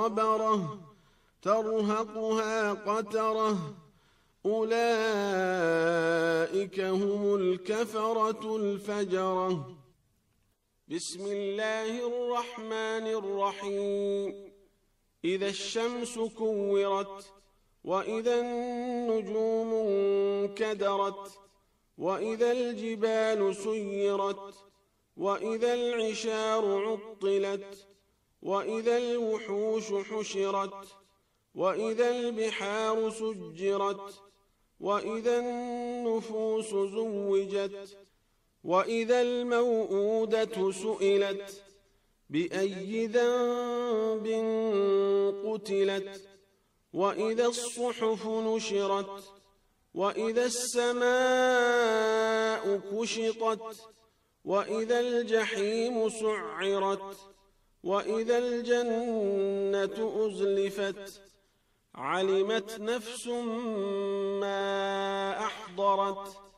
غبرة ترهقها قترة أولئك هم الكفرة الفجرة. بسم الله الرحمن الرحيم. إذا الشمس كورت وإذا النجوم انكدرت وإذا الجبال سيرت وإذا العشار عطلت وإذا الوحوش حشرت وإذا البحار سجرت وإذا النفوس زوجت وإذا الموءودة سئلت بأي ذنب قتلت وإذا الصحف نشرت وإذا السماء كشطت وإذا الجحيم سعرت وإذا الجنة أزلفت علمت نفس ما أحضرت